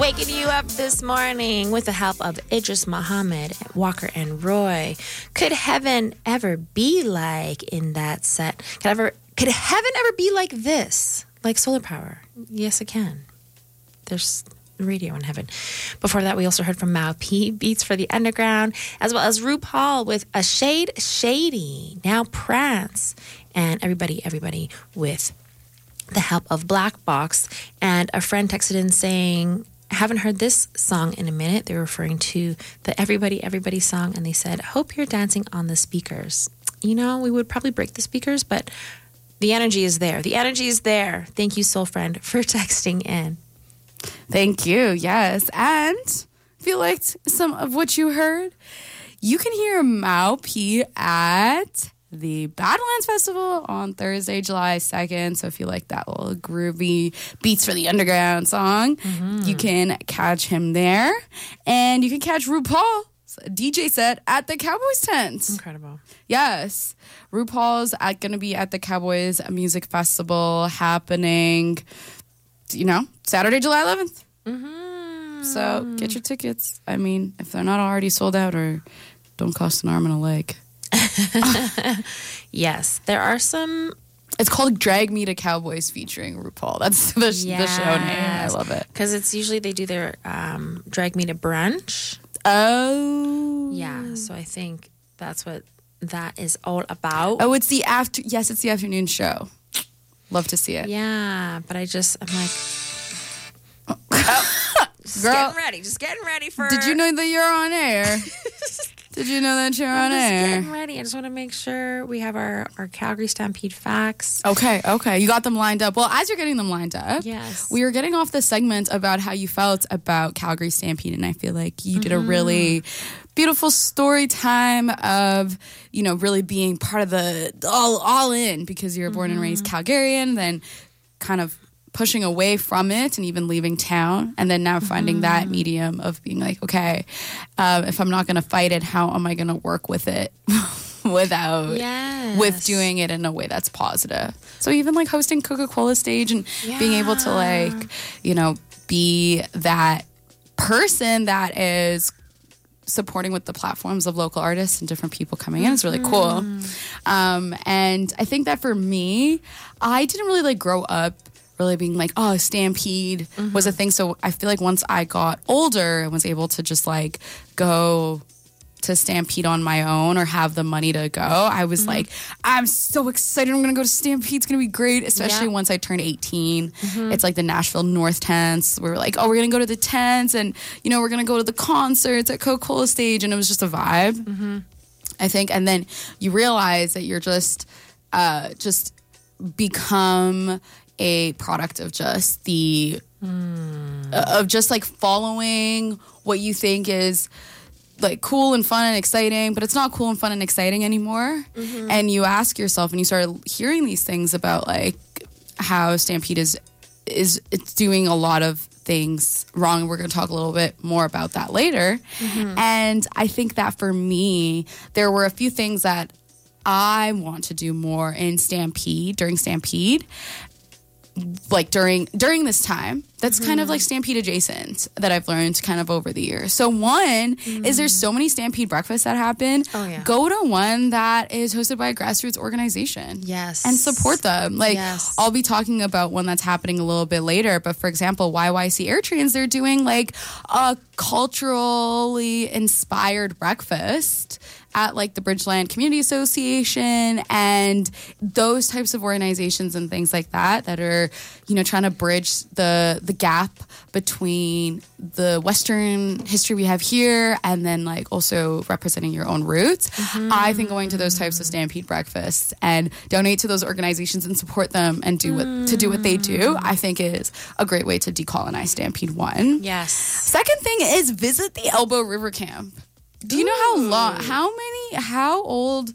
Waking you up this morning with the help of Idris Muhammad, Walker, and Roy. Could heaven ever be like in that set? Could heaven ever be like this? Like solar power? Yes, it can. There's radio in heaven. Before that, we also heard from Mau P, Beats for the Underground, as well as RuPaul with A Shade Shady, Now Prance, and everybody with the help of Black Box. And a friend texted in saying, I haven't heard this song in a minute. They're referring to the Everybody song, and they said, hope you're dancing on the speakers. You know, we would probably break the speakers, but the energy is there. The energy is there. Thank you, soul friend, for texting in. Thank you. Yes. And if you liked some of what you heard, you can hear Mau P at the Badlands Festival on Thursday, July 2nd. So if you like that little groovy Beats for the Underground song, you can catch him there. And you can catch RuPaul's DJ set at the Cowboys tent. Incredible. Yes. RuPaul's going to be at the Cowboys Music Festival happening, Saturday, July 11th. So get your tickets. I mean, if they're not already sold out or don't cost an arm and a leg. Yes, there are some. It's called Drag Me to Cowboys featuring RuPaul. That's the show name. I love it. Because it's usually they do their Drag Me to brunch. Oh. Yeah, so I think that's what that is all about. Oh, it's the afternoon show. Love to see it. Yeah, but I'm like, just Girl, getting ready for. Did you know that you're on air? Did you know that you're on air? Getting ready. I just want to make sure we have our Calgary Stampede facts. Okay. You got them lined up. Well, as you're getting them lined up, yes, we were getting off the segment about how you felt about Calgary Stampede, and I feel like you did a really beautiful story time of, really being part of the all in because you're born and raised Calgarian, then kind of pushing away from it and even leaving town, and then now finding that medium of being like, okay, if I'm not going to fight it, how am I going to work with it with doing it in a way that's positive? So even like hosting Coca-Cola stage and being able to be that person that is supporting with the platforms of local artists and different people coming in is really cool. And I think that for me, I didn't really grow up really being like, oh, Stampede was a thing. So I feel like once I got older and was able to just go to Stampede on my own or have the money to go, I was like, I'm so excited. I'm going to go to Stampede. It's going to be great, especially once I turned 18. It's like the Nashville North tents. We were like, oh, we're going to go to the tents and, we're going to go to the concerts at Coca-Cola stage. And it was just a vibe, I think. And then you realize that you're just become a product of just following what you think is cool and fun and exciting, but it's not cool and fun and exciting anymore. And you ask yourself, and you start hearing these things about how Stampede is it's doing a lot of things wrong. We're going to talk a little bit more about that later. And I think that for me, there were a few things that I want to do more in during Stampede. During this time, that's kind of Stampede adjacent that I've learned kind of over the years. So one is there's so many Stampede breakfasts that happen. Oh, yeah. Go to one that is hosted by a grassroots organization. Yes. And support them. I'll be talking about one that's happening a little bit later, but for example, YYC Air Trains, they're doing a culturally inspired breakfast at the Bridgeland Community Association and those types of organizations and things like that are, trying to bridge the gap between the Western history we have here and then also representing your own roots. I think going to those types of Stampede breakfasts and donate to those organizations and support them and do what they do, I think is a great way to decolonize Stampede 1. Yes. Second thing is visit the Elbow River Camp. Do you know how old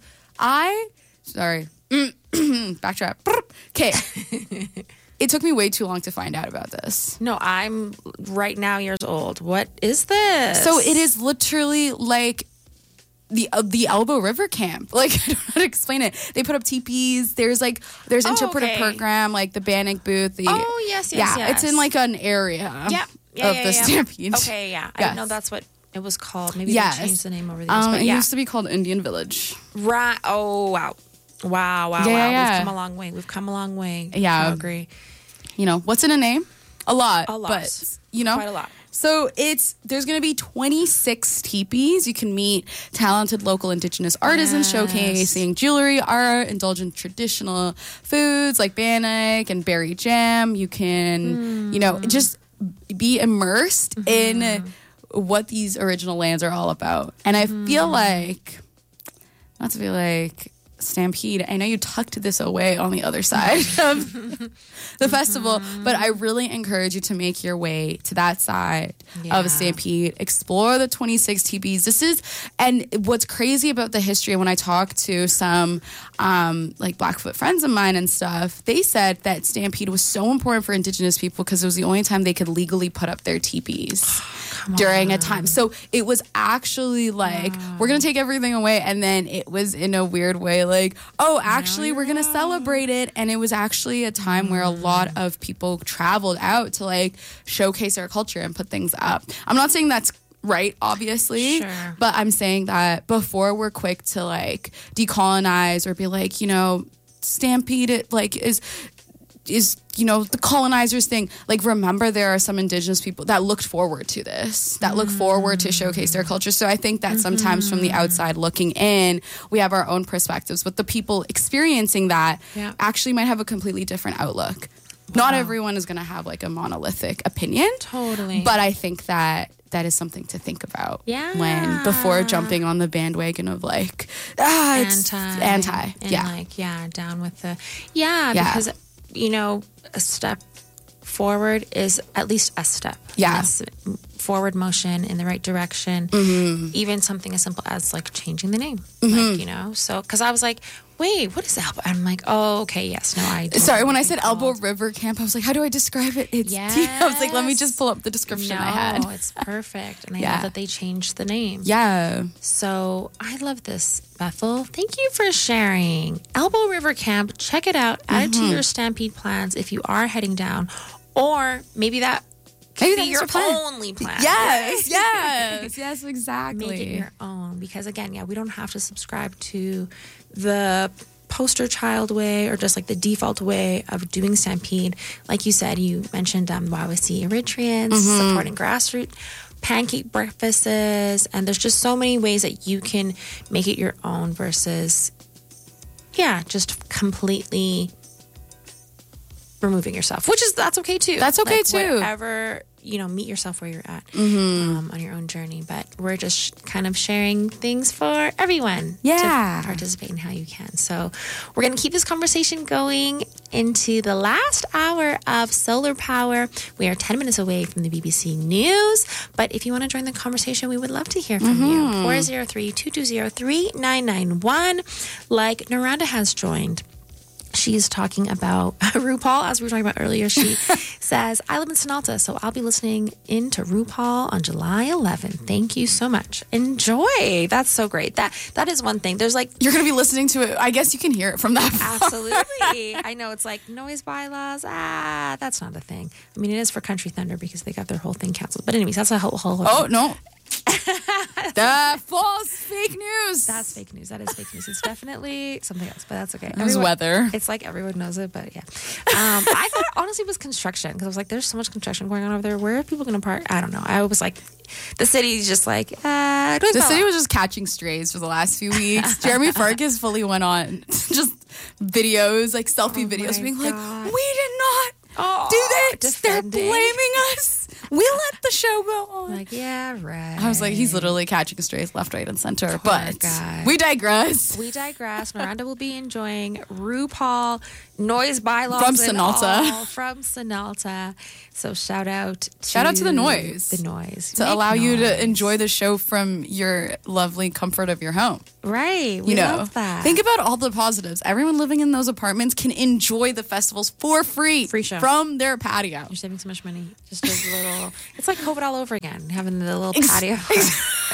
backtrack. Okay. It took me way too long to find out about this. No, I'm right now years old. What is this? So it is literally the Elbow River Camp. I don't know how to explain it. They put up teepees. There's interpretive program, the Bannock booth. yes. It's in an area. Yeah. the Stampede. Okay, yeah. I Yes. didn't know that's what it was called. Maybe Yes. they changed the name over the years. But It yeah. used to be called Indian Village. Right. Oh, wow. Wow. Yeah. We've come a long way. Yeah. Calgary. You know, what's in a name? A lot. A lot. But, you know. Quite a lot. So there's going to be 26 teepees. You can meet talented local Indigenous artisans showcasing jewelry, art, indulge in traditional foods like bannock and berry jam. You can, you know, just be immersed in what these original lands are all about. And I feel like, not to be like Stampede, I know you tucked this away on the other side of the festival, but I really encourage you to make your way to that side of a Stampede, explore the 26 teepees. And what's crazy about the history, when I talk to some like Blackfoot friends of mine and stuff, they said that Stampede was so important for Indigenous people because it was the only time they could legally put up their teepees during a time. So it was actually like, we're going to take everything away. And then it was in a weird way like, oh, actually, we're going to celebrate it. And it was actually a time where a lot of people traveled out to like showcase their culture and put things up. I'm not saying that's right, obviously, but I'm saying that before we're quick to like decolonize or be like, you know, Stampede it like is you know, the colonizers thing. Like, remember, there are some Indigenous people that looked forward to this, that look forward to showcase their culture. So I think that sometimes from the outside looking in, we have our own perspectives, but the people experiencing that actually might have a completely different outlook. Not everyone is going to have like a monolithic opinion. Totally. But I think that is something to think about when before jumping on the bandwagon of like, it's anti. And like, down with the, because, you know, a step forward is at least a step. Yes. Forward motion in the right direction. Even something as simple as like changing the name. Like, you know, so, because I was like, wait, what is Elbow? I'm like, oh, okay, yes. No, I don't. Sorry, when I said Elbow River Camp, I was like, how do I describe it? I was like, let me just pull up the description I had. No, it's perfect. And I love that they changed the name. Yeah. So I love this, Bethel. Thank you for sharing. Elbow River Camp, check it out. Add it to your Stampede plans if you are heading down. Or maybe that could be your only plan. Yes, exactly. Make it your own. Because again, we don't have to subscribe to the poster child way or just like the default way of doing Stampede. Like you said, you mentioned Wawasee Eritreans supporting grassroots pancake breakfasts, and there's just so many ways that you can make it your own versus just completely removing yourself, that's okay too. That's okay too. Whatever, you know, meet yourself where you're at on your own journey. But we're just kind of sharing things for everyone to participate in how you can. So we're going to keep this conversation going into the last hour of Solar Power. We are 10 minutes away from the BBC News. But if you want to join the conversation, we would love to hear from you. 403-220-3991. Like Naranda has joined. She's talking about RuPaul, as we were talking about earlier. She says, I live in Sonalta, so I'll be listening in to RuPaul on July 11th. Thank you so much. Enjoy. That's so great. That is one thing. There's like... You're going to be listening to it. I guess you can hear it from that far. Absolutely. I know it's like noise bylaws. That's not a thing. I mean, it is for Country Thunder because they got their whole thing canceled. But anyways, that's a whole Oh, no. That false fake news. That's fake news. That is fake news. It's definitely something else, but that's okay. It's weather. It's like everyone knows it, but yeah. I thought honestly it was construction because I was like, there's so much construction going on over there. Where are people going to park? I don't know. I was like, the city's just like, the city was just catching strays for the last few weeks. Jeremy Farkas fully went on just videos, like selfie videos, being like, we did not do this. Defending. They're blaming us. We let the show go on. Like, yeah, right. I was like, he's literally catching strays left, right, and center. Poor but guy. We digress. Miranda will be enjoying RuPaul noise bylaws from Sonalta. From Sonalta. So shout out to the noise. The noise. To allow you to enjoy the show from your lovely comfort of your home. Right. We love that. Think about all the positives. Everyone living in those apartments can enjoy the festivals for free. Free show. From their patio. You're saving so much money. Just a little, it's like COVID all over again, having the little patio.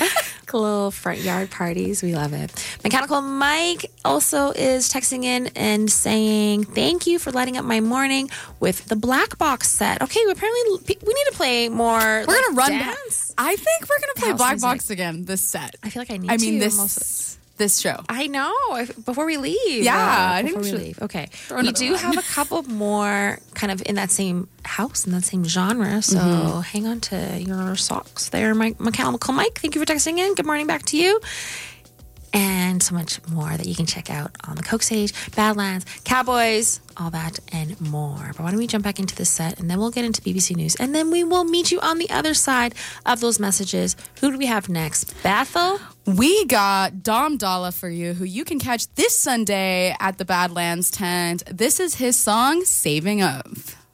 Little front yard parties. We love it. Mechanical Mike also is texting in and saying, thank you for lighting up my morning with the Black Box set. Okay, apparently we need to play more. We're going to run dance. I think we're going to play House Black music. Box again this set. I feel like I need to. This show. I know. Before we leave. Yeah, I think before we we should leave. Okay. throw We another do one. have a couple more kind of in that same house, in that same genre. So hang on to your socks there, Mechanical Mike. Thank you for texting in. Good morning back to you. And so much more that you can check out on the Coke Stage, Badlands, Cowboys, all that and more. But why don't we jump back into this set and then we'll get into BBC News and then we will meet you on the other side of those messages. Who do we have next? Bethel? We got Dom Dalla for you, who you can catch this Sunday at the Badlands tent. This is his song, Saving Of.